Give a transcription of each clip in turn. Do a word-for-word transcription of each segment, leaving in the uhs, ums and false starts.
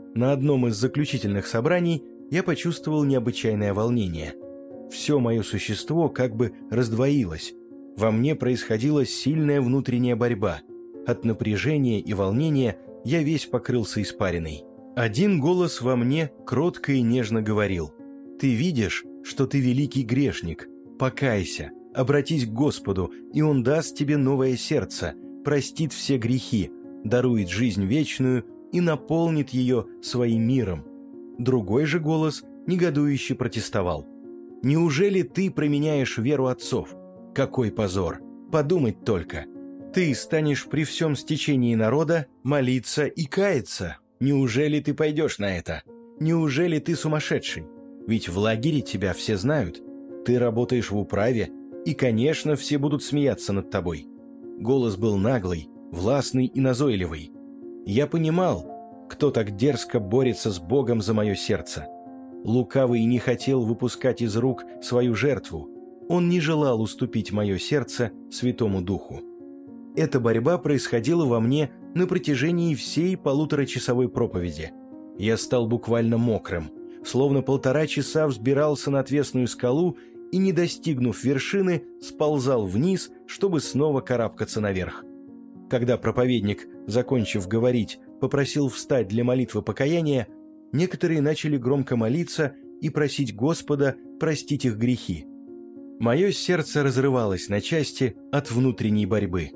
На одном из заключительных собраний я почувствовал необычайное волнение. Все мое существо как бы раздвоилось. Во мне происходила сильная внутренняя борьба. От напряжения и волнения я весь покрылся испариной. Один голос во мне кротко и нежно говорил: «Ты видишь, что ты великий грешник. Покайся, обратись к Господу, и Он даст тебе новое сердце, простит все грехи, дарует жизнь вечную и наполнит ее своим миром». Другой же голос негодующе протестовал: «Неужели ты променяешь веру отцов? Какой позор! Подумать только! Ты станешь при всем стечении народа молиться и каяться. Неужели ты пойдешь на это? Неужели ты сумасшедший? Ведь в лагере тебя все знают. Ты работаешь в управе, и, конечно, все будут смеяться над тобой». Голос был наглый, властный и назойливый. Я понимал, кто так дерзко борется с Богом за мое сердце. Лукавый не хотел выпускать из рук свою жертву. Он не желал уступить мое сердце Святому Духу. Эта борьба происходила во мне на протяжении всей полуторачасовой проповеди. Я стал буквально мокрым, словно полтора часа взбирался на отвесную скалу и, не достигнув вершины, сползал вниз, чтобы снова карабкаться наверх. Когда проповедник, закончив говорить, попросил встать для молитвы покаяния, некоторые начали громко молиться и просить Господа простить их грехи. Мое сердце разрывалось на части от внутренней борьбы.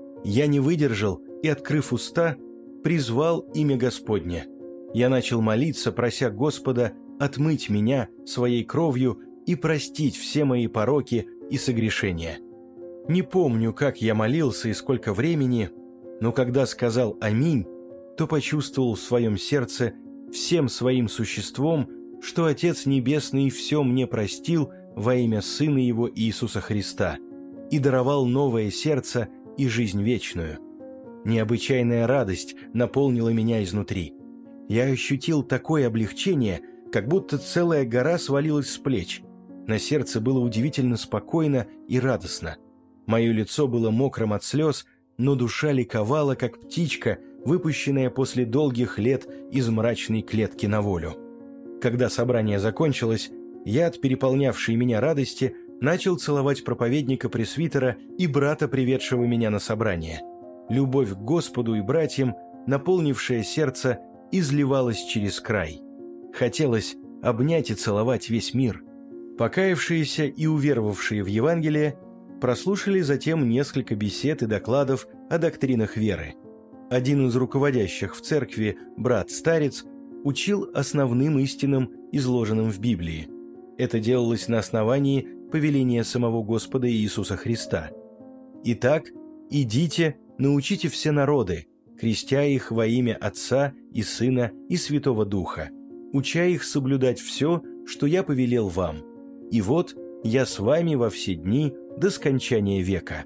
Я не выдержал и, открыв уста, призвал имя Господне. Я начал молиться, прося Господа отмыть меня своей кровью и простить все мои пороки и согрешения. Не помню, как я молился и сколько времени, но когда сказал «Аминь», то почувствовал в своем сердце всем своим существом, что Отец Небесный все мне простил во имя Сына Его Иисуса Христа и даровал новое сердце и жизнь вечную. Необычайная радость наполнила меня изнутри. Я ощутил такое облегчение, как будто целая гора свалилась с плеч. На сердце было удивительно спокойно и радостно. Мое лицо было мокрым от слез, но душа ликовала, как птичка, выпущенная после долгих лет из мрачной клетки на волю. Когда собрание закончилось, я от переполнявшей меня радости начал целовать проповедника-пресвитера и брата, приведшего меня на собрание. Любовь к Господу и братьям, наполнившая сердце, изливалась через край. Хотелось обнять и целовать весь мир. Покаявшиеся и уверовавшие в Евангелие прослушали затем несколько бесед и докладов о доктринах веры. Один из руководящих в церкви, брат-старец, учил основным истинам, изложенным в Библии. Это делалось на основании повеления самого Господа Иисуса Христа. «Итак, идите, научите все народы, крестя их во имя Отца и Сына и Святого Духа, уча их соблюдать все, что я повелел вам. И вот я с вами во все дни до скончания века».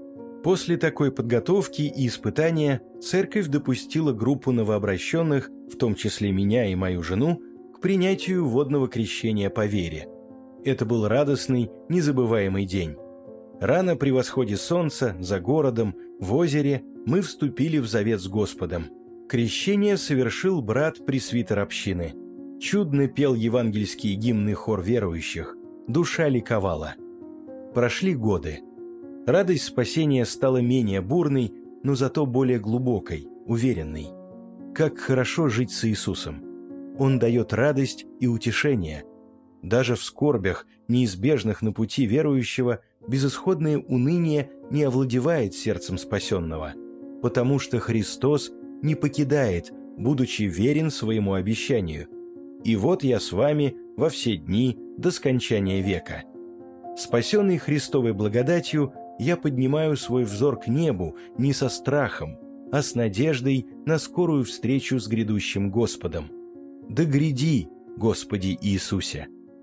После такой подготовки и испытания церковь допустила группу новообращенных, в том числе меня и мою жену, к принятию водного крещения по вере. Это был радостный, незабываемый день. Рано при восходе солнца, за городом, в озере, мы вступили в завет с Господом. Крещение совершил брат-пресвитер общины. Чудно пел евангельский гимнный хор верующих. Душа ликовала. Прошли годы. Радость спасения стала менее бурной, но зато более глубокой, уверенной. Как хорошо жить с Иисусом. Он дает радость и утешение. Даже в скорбях, неизбежных на пути верующего, безысходное уныние не овладевает сердцем спасенного, потому что Христос не покидает, будучи верен своему обещанию. «И вот я с вами во все дни до скончания века». Спасенный Христовой благодатью, я поднимаю свой взор к небу не со страхом, а с надеждой на скорую встречу с грядущим Господом. Да гряди, Господи Иисусе!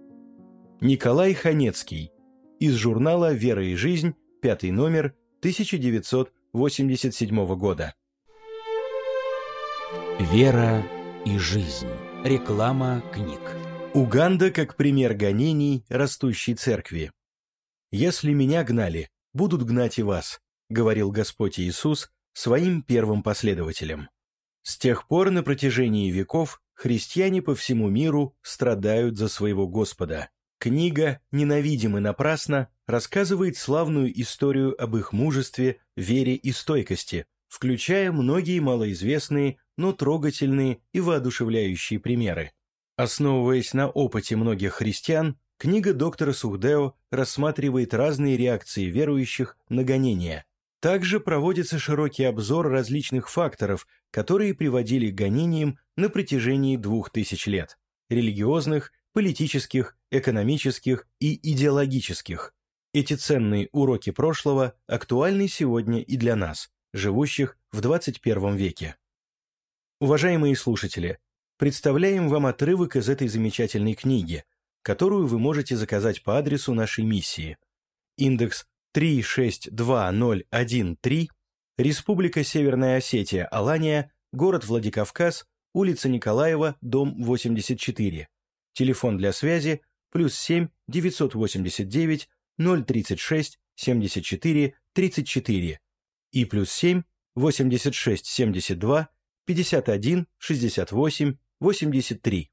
Николай Ханецкий. Из журнала «Вера и жизнь», пятый номер, тысяча девятьсот восемьдесят седьмого года. Вера и жизнь. Реклама книг. Уганда как пример гонений растущей церкви. «Если меня гнали, будут гнать и вас», — говорил Господь Иисус своим первым последователям. С тех пор на протяжении веков христиане по всему миру страдают за своего Господа. Книга «Ненавидимы напрасно» рассказывает славную историю об их мужестве, вере и стойкости, включая многие малоизвестные, но трогательные и воодушевляющие примеры. Основываясь на опыте многих христиан, книга доктора Сухдео рассматривает разные реакции верующих на гонения. Также проводится широкий обзор различных факторов, которые приводили к гонениям на протяжении двух тысяч лет – религиозных, политических, экономических и идеологических. Эти ценные уроки прошлого актуальны сегодня и для нас, живущих в двадцать первом веке. Уважаемые слушатели, представляем вам отрывок из этой замечательной книги, которую вы можете заказать по адресу нашей миссии. Индекс три шесть два ноль один три, Республика Северная Осетия, Алания, город Владикавказ, улица Николаева, дом восемьдесят четыре. Телефон для связи плюс семь девятьсот восемьдесят девять ноль тридцать шесть семьдесят четыре тридцать четыре и плюс семь восемьдесят шесть семьдесят два пятьдесят один шестьдесят восемь восемьдесят три.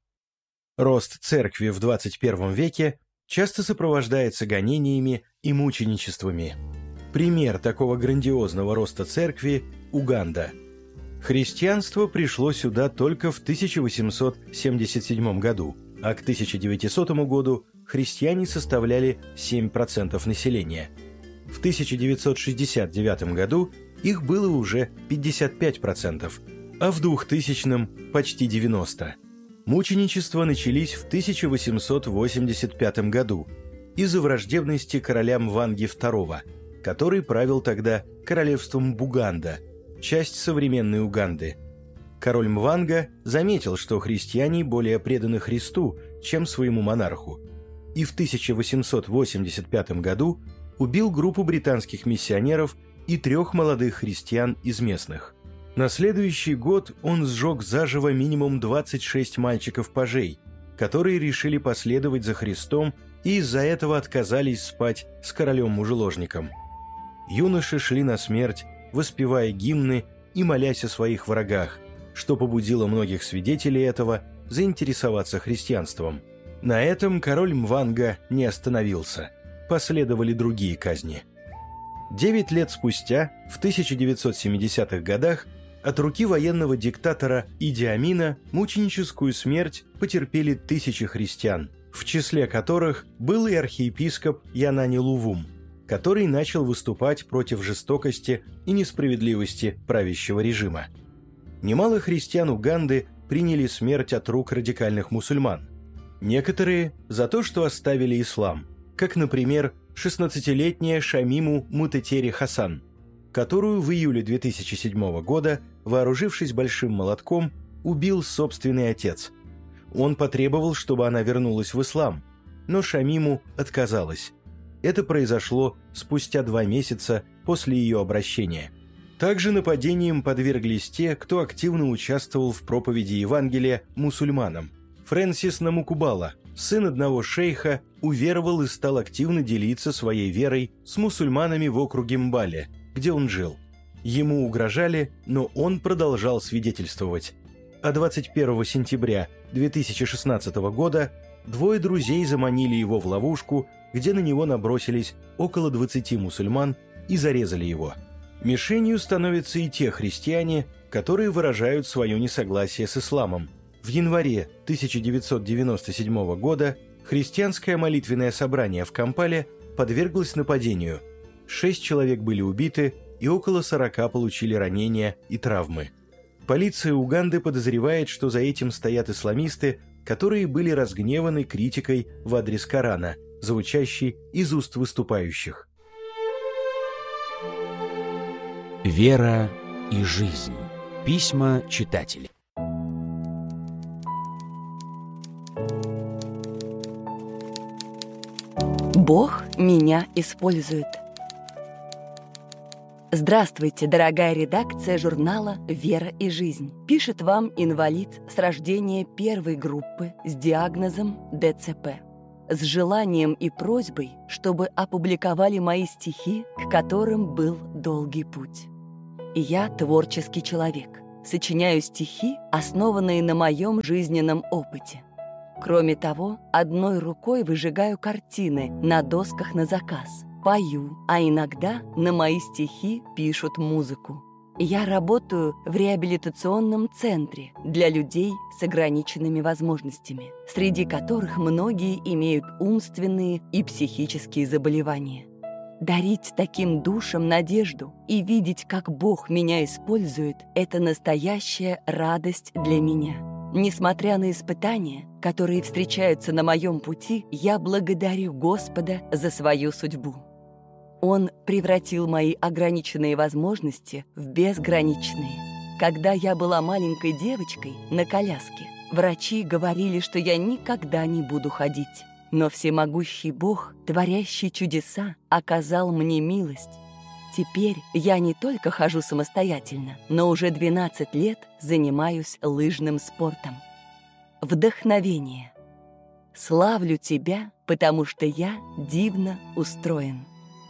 Рост церкви в двадцать первом веке часто сопровождается гонениями и мученичествами. Пример такого грандиозного роста церкви – Уганда. Христианство пришло сюда только в тысяча восемьсот семьдесят седьмом году, а к тысяча девятисотому году христиане составляли семь процентов населения. В тысяча девятьсот шестьдесят девятом году их было уже пятьдесят пять процентов, а в двухтысячном – почти девяносто процентов. Мученичества начались в тысяча восемьсот восемьдесят пятом году из-за враждебности короля Мванги второго, который правил тогда королевством Буганда, часть современной Уганды. Король Мванга заметил, что христиане более преданы Христу, чем своему монарху, и в тысяча восемьсот восемьдесят пятом году убил группу британских миссионеров и трех молодых христиан из местных. На следующий год он сжег заживо минимум двадцать шесть мальчиков-пажей, которые решили последовать за Христом и из-за этого отказались спать с королем-мужеложником. Юноши шли на смерть, воспевая гимны и молясь о своих врагах, что побудило многих свидетелей этого заинтересоваться христианством. На этом король Мванга не остановился. Последовали другие казни. Девять лет спустя, в тысяча девятьсот семидесятых годах, от руки военного диктатора Иди Амина мученическую смерть потерпели тысячи христиан, в числе которых был и архиепископ Янани Лувум, который начал выступать против жестокости и несправедливости правящего режима. Немало христиан Уганды приняли смерть от рук радикальных мусульман. Некоторые за то, что оставили ислам, как, например, шестнадцатилетняя Шамиму Мутетери Хасан, которую в июле две тысячи седьмого года, вооружившись большим молотком, убил собственный отец. Он потребовал, чтобы она вернулась в ислам, но Шамиму отказалась. Это произошло спустя два месяца после ее обращения. Также нападениям подверглись те, кто активно участвовал в проповеди Евангелия мусульманам. Фрэнсис Намукубала, сын одного шейха, уверовал и стал активно делиться своей верой с мусульманами в округе Мбале, где он жил. Ему угрожали, но он продолжал свидетельствовать. А двадцать первого сентября две тысячи шестнадцатого года двое друзей заманили его в ловушку, где на него набросились около двадцати мусульман и зарезали его. Мишенью становятся и те христиане, которые выражают свое несогласие с исламом. В январе тысяча девятьсот девяносто седьмого года христианское молитвенное собрание в Кампале подверглось нападению. Шесть человек были убиты, и около сорока получили ранения и травмы. Полиция Уганды подозревает, что за этим стоят исламисты, которые были разгневаны критикой в адрес Корана, звучащей из уст выступающих. Вера и жизнь. Письма читателей. Бог меня использует. Здравствуйте, дорогая редакция журнала «Вера и жизнь». Пишет вам инвалид с рождения первой группы с диагнозом дэ цэ пэ. С желанием и просьбой, чтобы опубликовали мои стихи, к которым был долгий путь. И я творческий человек. сочиняю стихи, основанные на моем жизненном опыте. Кроме того, одной рукой выжигаю картины на досках на заказ, пою, а иногда на мои стихи пишут музыку. Я работаю в реабилитационном центре для людей с ограниченными возможностями, среди которых многие имеют умственные и психические заболевания. Дарить таким душам надежду и видеть, как Бог меня использует, это настоящая радость для меня. Несмотря на испытания, которые встречаются на моем пути, я благодарю Господа за свою судьбу. Он превратил мои ограниченные возможности в безграничные. Когда я была маленькой девочкой на коляске, врачи говорили, что я никогда не буду ходить. Но всемогущий Бог, творящий чудеса, оказал мне милость. Теперь я не только хожу самостоятельно, но уже двенадцать лет занимаюсь лыжным спортом. Вдохновение. Славлю Тебя, потому что я дивно устроен.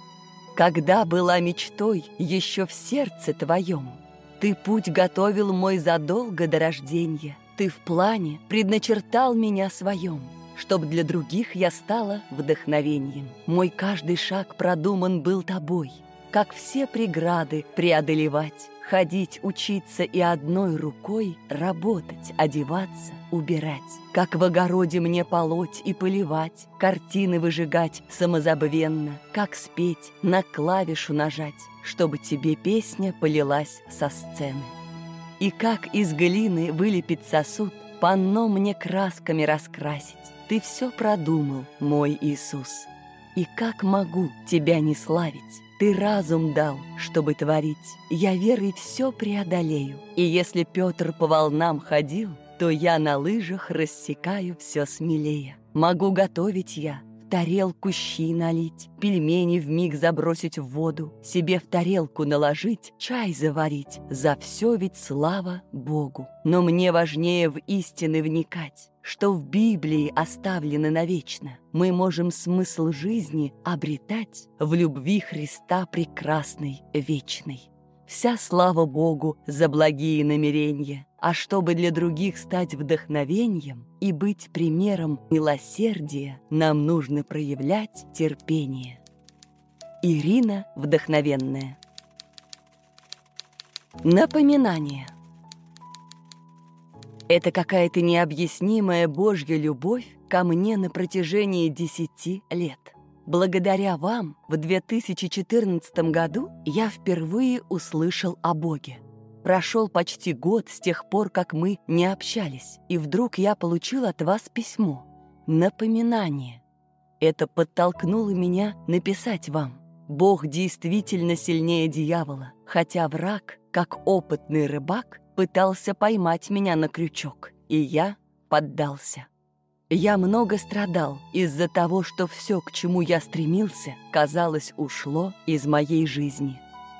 Когда была мечтой еще в сердце Твоем, Ты путь готовил мой задолго до рождения. Ты в плане предначертал меня своем, чтоб для других я стала вдохновением. Мой каждый шаг продуман был Тобой, как все преграды преодолевать, ходить, учиться и одной рукой работать, одеваться, убирать, как в огороде мне полоть и поливать, картины выжигать самозабвенно, как спеть, на клавишу нажать, чтобы тебе песня полилась со сцены. И как из глины вылепить сосуд, панно мне красками раскрасить. Ты все продумал, мой Иисус. И как могу тебя не славить? Ты разум дал, чтобы творить. Я верой все преодолею. И если Петр по волнам ходил, то я на лыжах рассекаю все смелее. Могу готовить я, в тарелку щи налить, пельмени вмиг забросить в воду, себе в тарелку наложить, чай заварить. За все ведь слава Богу. Но мне важнее в истины вникать, что в Библии оставлено навечно. Мы можем смысл жизни обретать в любви Христа прекрасной, вечной. Вся слава Богу за благие намерения, а чтобы для других стать вдохновением и быть примером милосердия, нам нужно проявлять терпение. Ирина Вдохновенная. Напоминание. Это какая-то необъяснимая Божья любовь ко мне на протяжении десяти лет. Благодаря вам в две тысячи четырнадцатом году я впервые услышал о Боге. Прошел почти год с тех пор, как мы не общались, и вдруг я получил от вас письмо, напоминание. Это подтолкнуло меня написать вам. Бог действительно сильнее дьявола, хотя враг, как опытный рыбак, пытался поймать меня на крючок, и я поддался. Я много страдал из-за того, что все, к чему я стремился, казалось, ушло из моей жизни.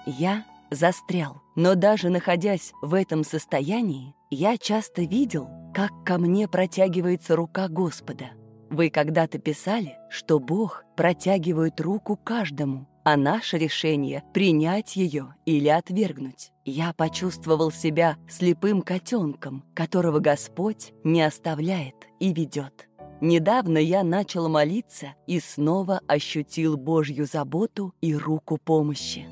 Я застрял, но даже находясь в этом состоянии, я часто видел, как ко мне протягивается рука Господа. Вы когда-то писали, что Бог протягивает руку каждому, а наше решение — принять ее или отвергнуть. Я почувствовал себя слепым котенком, которого Господь не оставляет и ведет. Недавно я начал молиться и снова ощутил Божью заботу и руку помощи.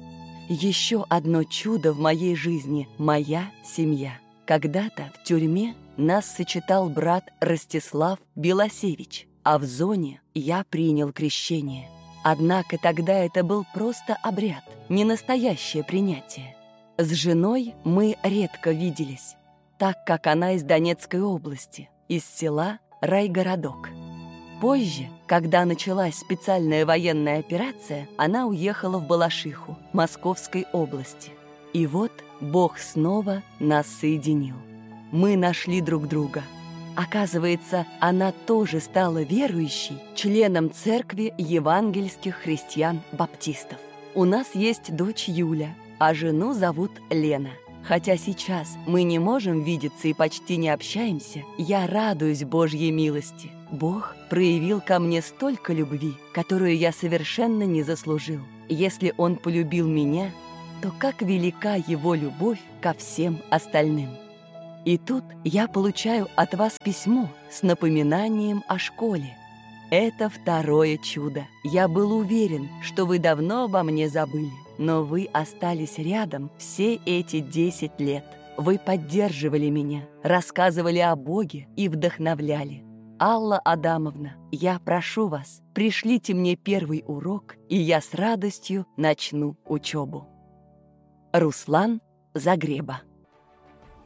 Еще одно чудо в моей жизни — моя семья. Когда-то в тюрьме нас сочетал брат Ростислав Белосевич, а в зоне я принял крещение. Однако тогда это был просто обряд, не настоящее принятие. С женой мы редко виделись, так как она из Донецкой области, из села Райгородок. Позже, когда началась специальная военная операция, она уехала в Балашиху, Московской области. И вот Бог снова нас соединил. Мы нашли друг друга. Оказывается, она тоже стала верующей, членом церкви евангельских христиан-баптистов. У нас есть дочь Юля, а жену зовут Лена. Хотя сейчас мы не можем видеться и почти не общаемся, я радуюсь Божьей милости. Бог проявил ко мне столько любви, которую я совершенно не заслужил. Если Он полюбил меня, то как велика Его любовь ко всем остальным. И тут я получаю от вас письмо с напоминанием о школе. Это второе чудо. Я был уверен, что вы давно обо мне забыли, но вы остались рядом все эти десять лет. Вы поддерживали меня, рассказывали о Боге и вдохновляли. Алла Адамовна, я прошу вас, пришлите мне первый урок, и я с радостью начну учебу. Руслан Загреба.